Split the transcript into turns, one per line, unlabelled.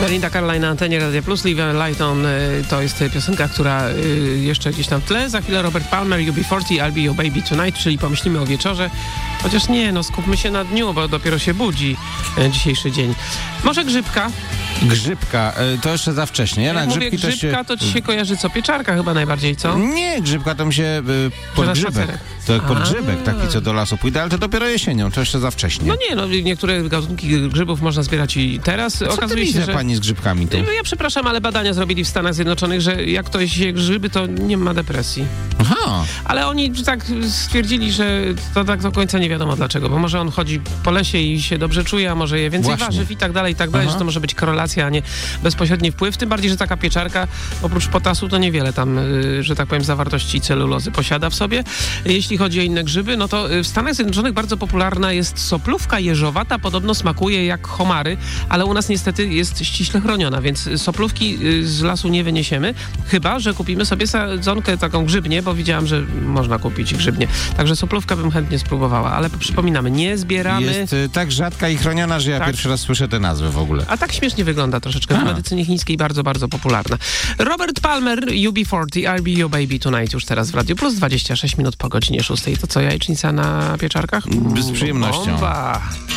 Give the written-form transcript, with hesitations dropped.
Belinda Carlisle na antenie Radia Plus, Leave a Light On, to jest piosenka, która jeszcze gdzieś tam w tle. Za chwilę Robert Palmer, UB40, I'll Be Your Baby Tonight, czyli pomyślimy o wieczorze. Chociaż nie, no skupmy się na dniu, bo dopiero się budzi dzisiejszy dzień. Może grzybka?
Grzybka, to jeszcze za wcześnie.
Jak mówię grzybka, to ci się kojarzy co? Pieczarka chyba najbardziej, co?
Nie, grzybka to mi się podgrzybek. To podgrzybek taki, co do lasu pójdę, ale to dopiero jesienią, to jeszcze za wcześnie.
No nie, no niektóre gatunki grzybów można zbierać i teraz.
Co
okazuje
ty
się, że
pani z grzybkami tu?
Ja przepraszam, ale badania zrobili w Stanach Zjednoczonych, że jak ktoś je grzyby, to nie ma depresji.
Aha.
Ale oni tak stwierdzili, że to tak do końca nie wiadomo dlaczego, bo może on chodzi po lesie i się dobrze czuje, a może je więcej warzyw i tak dalej, że to może być korelacja, a nie bezpośredni wpływ. Tym bardziej, że taka pieczarka oprócz potasu to niewiele tam, że tak powiem, zawartości celulozy posiada w sobie. Jeśli chodzi o inne grzyby, no to w Stanach Zjednoczonych bardzo popularna jest soplówka jeżowata, podobno smakuje jak homary, ale u nas niestety jest ściśle chroniona, więc soplówki z lasu nie wyniesiemy, chyba że kupimy sobie sadzonkę taką grzybnię, bo widziałam, że można kupić grzybnię. Także soplówkę bym chętnie spróbowała, ale przypominamy, nie zbieramy.
Jest tak rzadka i chroniona, że ja pierwszy raz słyszę tę nazwę w ogóle.
A tak śmiesznie wygląda troszeczkę. W medycynie chińskiej bardzo, bardzo popularna. Robert Palmer, UB40, I'll Be Your Baby Tonight, już teraz w Radiu Plus, 26 minut po godzinie 6. To co, jajecznica na pieczarkach?
Z przyjemnością.
Bomba.